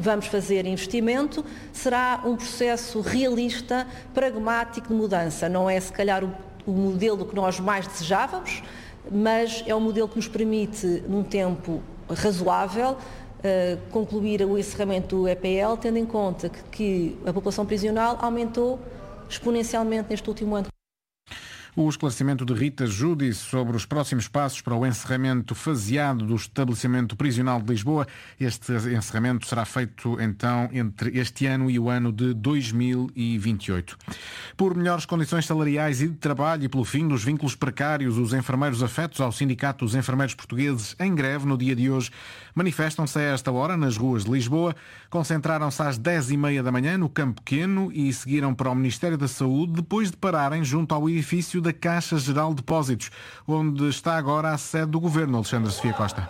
vamos fazer investimento, será um processo realista, pragmático de mudança. Não é, se calhar, o modelo que nós mais desejávamos, mas é um modelo que nos permite, num tempo razoável, concluir o encerramento do EPL, tendo em conta que a população prisional aumentou exponencialmente neste último ano. O esclarecimento de Rita Júdice sobre os próximos passos para o encerramento faseado do estabelecimento prisional de Lisboa. Este encerramento será feito então entre este ano e o ano de 2028. Por melhores condições salariais e de trabalho e pelo fim dos vínculos precários, os enfermeiros afetos ao Sindicato dos Enfermeiros Portugueses em greve no dia de hoje manifestam-se a esta hora nas ruas de Lisboa, concentraram-se às 10h30 da manhã no Campo Pequeno e seguiram para o Ministério da Saúde depois de pararem junto ao edifício da Caixa Geral de Depósitos, onde está agora a sede do Governo. Alexandre Sofia Costa.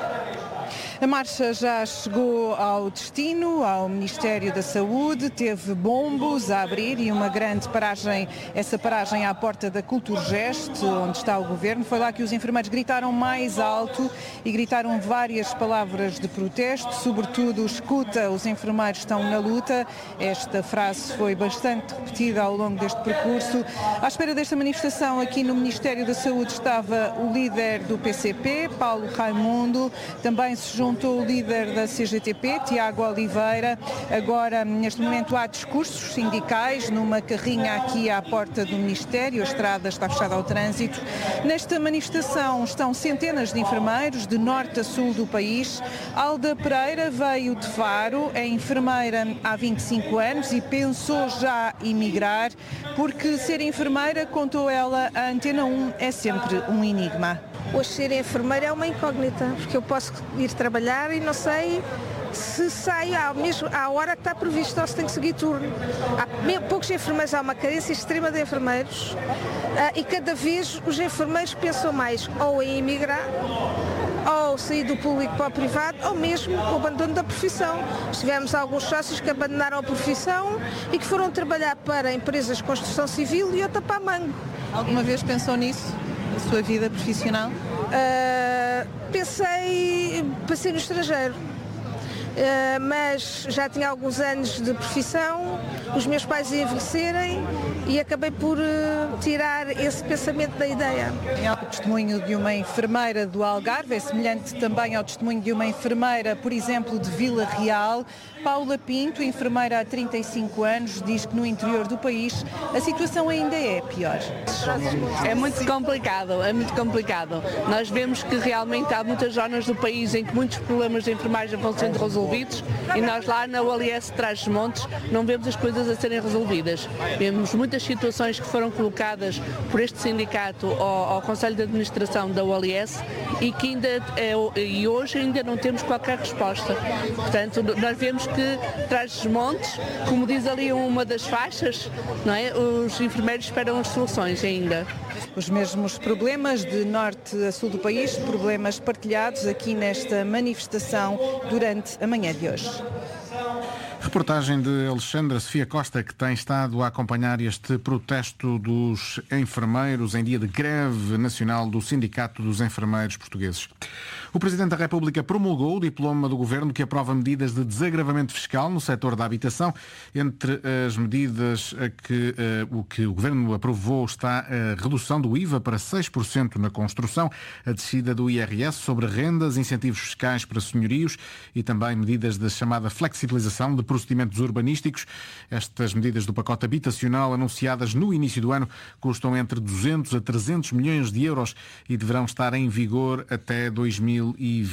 A marcha já chegou ao destino, ao Ministério da Saúde, teve bombos a abrir e uma grande paragem, essa paragem à porta da Culturgest, onde está o Governo. Foi lá que os enfermeiros gritaram mais alto e gritaram várias palavras de protesto, sobretudo escuta, os enfermeiros estão na luta. Esta frase foi bastante repetida ao longo deste percurso. À espera desta manifestação, aqui no Ministério da Saúde estava o líder do PCP, Paulo Raimundo, também se juntou o líder da CGTP, Tiago Oliveira. Agora, neste momento, há discursos sindicais numa carrinha aqui à porta do Ministério. A estrada está fechada ao trânsito. Nesta manifestação estão centenas de enfermeiros de norte a sul do país. Alda Pereira veio de Faro, é enfermeira há 25 anos e pensou já emigrar, porque ser enfermeira, contou ela à Antena 1, é sempre um enigma. Hoje ser enfermeira é uma incógnita, porque eu posso ir trabalhar e não sei se saio à hora que está previsto ou se tenho que seguir turno. Há poucos enfermeiros, há uma carência extrema de enfermeiros e cada vez os enfermeiros pensam mais ou em emigrar, ou sair do público para o privado, ou mesmo o abandono da profissão. Tivemos alguns sócios que abandonaram a profissão e que foram trabalhar para empresas de construção civil e outra para a Mango. Alguma vez pensou nisso? A sua vida profissional? Pensei no estrangeiro, mas já tinha alguns anos de profissão, os meus pais iam envelhecerem e acabei por tirar esse pensamento da ideia. O testemunho de uma enfermeira do Algarve é semelhante também ao testemunho de uma enfermeira, por exemplo, de Vila Real. Paula Pinto, enfermeira há 35 anos, diz que no interior do país a situação ainda é pior. É muito complicado. Nós vemos que realmente há muitas zonas do país em que muitos problemas de enfermagem vão sendo resolvidos e nós lá na OLS de Trás-os-Montes não vemos as coisas a serem resolvidas. Vemos muitas situações que foram colocadas por este sindicato ao Conselho de Administração da OLS e que e hoje ainda não temos qualquer resposta. Portanto, nós vemos que Trás-os-Montes, como diz ali uma das faixas, não é? Os enfermeiros esperam as soluções ainda. Os mesmos problemas de norte a sul do país, problemas partilhados aqui nesta manifestação durante a manhã de hoje. Reportagem de Alexandra Sofia Costa, que tem estado a acompanhar este protesto dos enfermeiros em dia de greve nacional do Sindicato dos Enfermeiros Portugueses. O Presidente da República promulgou o diploma do Governo que aprova medidas de desagravamento fiscal no setor da habitação. Entre as medidas que o Governo aprovou está a redução do IVA para 6% na construção, a descida do IRS sobre rendas, incentivos fiscais para senhorios e também medidas da chamada flexibilização de procedimentos urbanísticos. Estas medidas do pacote habitacional anunciadas no início do ano custam entre 200 a 300 milhões de euros e deverão estar em vigor até 2029.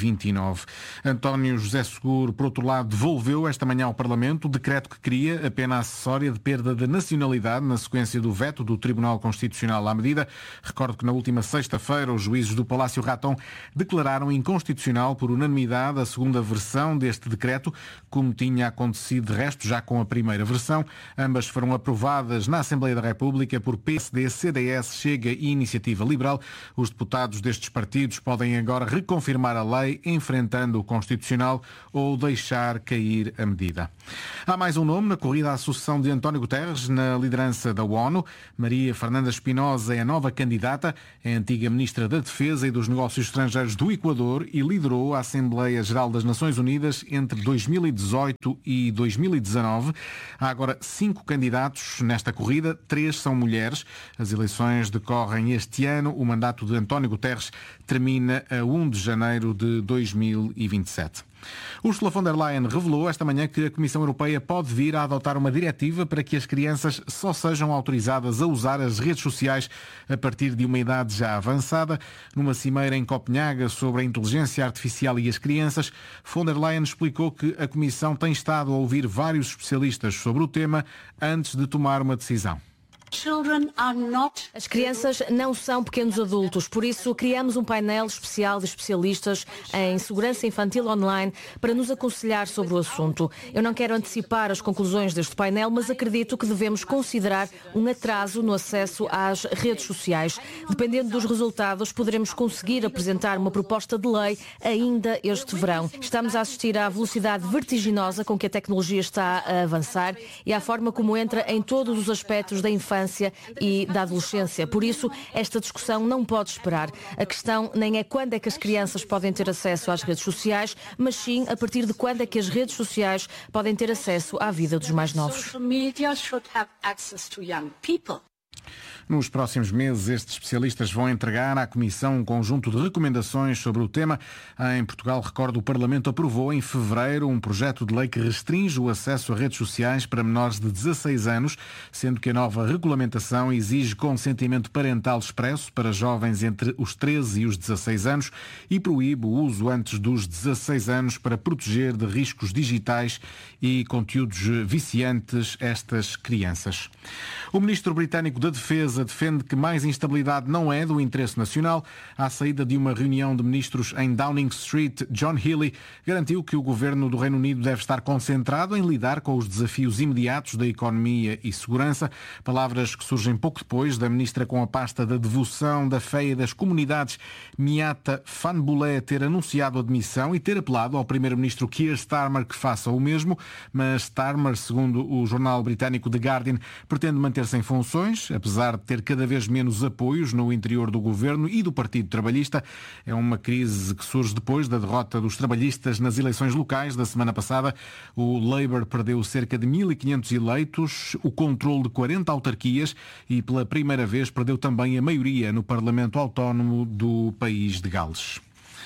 António José Seguro, por outro lado, devolveu esta manhã ao Parlamento o decreto que cria a pena acessória de perda de nacionalidade na sequência do veto do Tribunal Constitucional à medida. Recordo que na última sexta-feira os juízes do Palácio Raton declararam inconstitucional por unanimidade a segunda versão deste decreto, como tinha acontecido coincide de resto já com a primeira versão. Ambas foram aprovadas na Assembleia da República por PSD, CDS, Chega e Iniciativa Liberal. Os deputados destes partidos podem agora reconfirmar a lei, enfrentando o Constitucional ou deixar cair a medida. Há mais um nome na corrida à sucessão de António Guterres na liderança da ONU. Maria Fernanda Espinosa é a nova candidata, é a antiga Ministra da Defesa e dos Negócios Estrangeiros do Equador e liderou a Assembleia Geral das Nações Unidas entre 2018 e 2019. Há agora 5 candidatos nesta corrida, 3 são mulheres. As eleições decorrem este ano. O mandato de António Guterres termina a 1 de janeiro de 2027. Ursula von der Leyen revelou esta manhã que a Comissão Europeia pode vir a adotar uma diretiva para que as crianças só sejam autorizadas a usar as redes sociais a partir de uma idade já avançada. Numa cimeira em Copenhaga sobre a inteligência artificial e as crianças, von der Leyen explicou que a Comissão tem estado a ouvir vários especialistas sobre o tema antes de tomar uma decisão. As crianças não são pequenos adultos, por isso criamos um painel especial de especialistas em segurança infantil online para nos aconselhar sobre o assunto. Eu não quero antecipar as conclusões deste painel, mas acredito que devemos considerar um atraso no acesso às redes sociais. Dependendo dos resultados, poderemos conseguir apresentar uma proposta de lei ainda este verão. Estamos a assistir à velocidade vertiginosa com que a tecnologia está a avançar e à forma como entra em todos os aspectos da infância e da adolescência. Por isso, esta discussão não pode esperar. A questão nem é quando é que as crianças podem ter acesso às redes sociais, mas sim a partir de quando é que as redes sociais podem ter acesso à vida dos mais novos. Nos próximos meses, estes especialistas vão entregar à Comissão um conjunto de recomendações sobre o tema. Em Portugal, recordo, o Parlamento aprovou em fevereiro um projeto de lei que restringe o acesso a redes sociais para menores de 16 anos, sendo que a nova regulamentação exige consentimento parental expresso para jovens entre os 13 e os 16 anos e proíbe o uso antes dos 16 anos para proteger de riscos digitais e conteúdos viciantes estas crianças. O ministro britânico da Defesa defende que mais instabilidade não é do interesse nacional. À saída de uma reunião de ministros em Downing Street, John Healey garantiu que o governo do Reino Unido deve estar concentrado em lidar com os desafios imediatos da economia e segurança. Palavras que surgem pouco depois da ministra com a pasta da devoção, da fé e das comunidades, Miata Fahnbulleh, ter anunciado a demissão e ter apelado ao primeiro-ministro Keir Starmer que faça o mesmo. Mas Starmer, segundo o jornal britânico The Guardian, pretende manter-se em funções, apesar de ter cada vez menos apoios no interior do governo e do Partido Trabalhista. É uma crise que surge depois da derrota dos trabalhistas nas eleições locais da semana passada. O Labour perdeu cerca de 1.500 eleitos, o controle de 40 autarquias e pela primeira vez perdeu também a maioria no Parlamento Autónomo do país de Gales.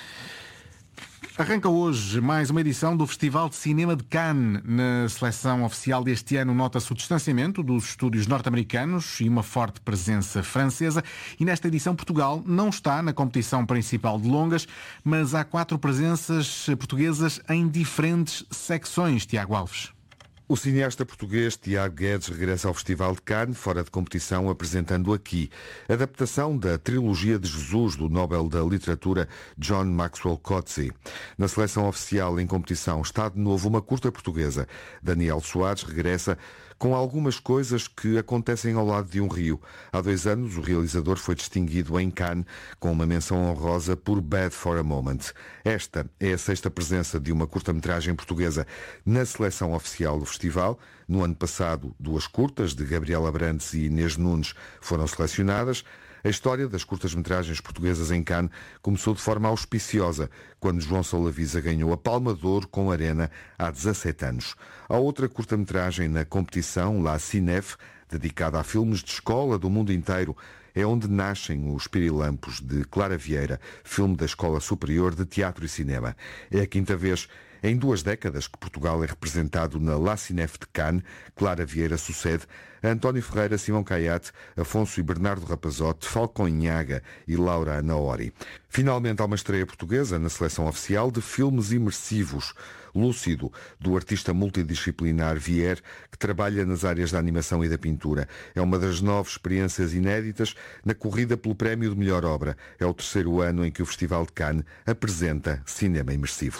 Arranca hoje mais uma edição do Festival de Cinema de Cannes. Na seleção oficial deste ano nota-se o distanciamento dos estúdios norte-americanos e uma forte presença francesa. E nesta edição Portugal não está na competição principal de longas, mas há 4 presenças portuguesas em diferentes secções. Tiago Alves. O cineasta português Tiago Guedes regressa ao Festival de Cannes, fora de competição, apresentando aqui a adaptação da trilogia de Jesus do Nobel da Literatura John Maxwell Coetzee. Na seleção oficial em competição está de novo uma curta portuguesa. Daniel Soares regressa com algumas coisas que acontecem ao lado de um rio. Há 2 anos, o realizador foi distinguido em Cannes com uma menção honrosa por Bad for a Moment. Esta é a 6ª presença de uma curta-metragem portuguesa na seleção oficial do festival. No ano passado, 2 curtas, de Gabriela Brandes e Inês Nunes, foram selecionadas. A história das curtas-metragens portuguesas em Cannes começou de forma auspiciosa, quando João Solavisa ganhou a Palma de Ouro com Arena há 17 anos. Há outra curta-metragem na competição, La Cinef, dedicada a filmes de escola do mundo inteiro. É onde nascem os Pirilampos, de Clara Vieira, filme da Escola Superior de Teatro e Cinema. É a 5ª vez em 2 décadas que Portugal é representado na La Cinef de Cannes. Clara Vieira sucede a António Ferreira, Simão Caiate, Afonso e Bernardo Rapazote, Falcão Inhaga e Laura Anaori. Finalmente há uma estreia portuguesa na seleção oficial de filmes imersivos. Lúcido, do artista multidisciplinar Vier, que trabalha nas áreas da animação e da pintura. É uma das 9 experiências inéditas na corrida pelo prémio de melhor obra. É o 3º ano em que o Festival de Cannes apresenta cinema imersivo.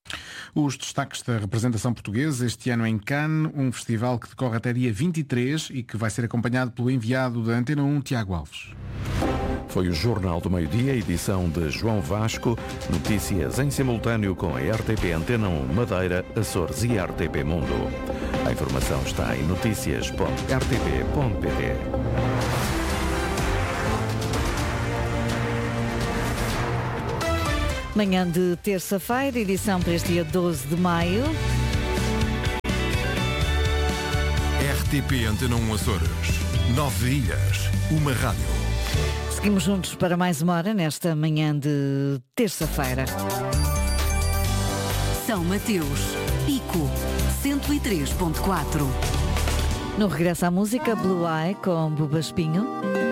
Os destaques da representação portuguesa este ano em Cannes, um festival que decorre até dia 23 e que vai ser acompanhado pelo enviado da Antena 1, Tiago Alves. Foi o Jornal do Meio-Dia, edição de João Vasco. Notícias em simultâneo com a RTP Antena 1 Madeira, Açores e RTP Mundo. A informação está em noticias.rtp.pt. Manhã de terça-feira, edição para este dia 12 de maio. RTP Antena 1 Açores. 9 ilhas, uma rádio. Seguimos juntos para mais uma hora nesta manhã de terça-feira. São Mateus, Pico, 103.4. No regresso à música, Blue Eye com Buba Espinho.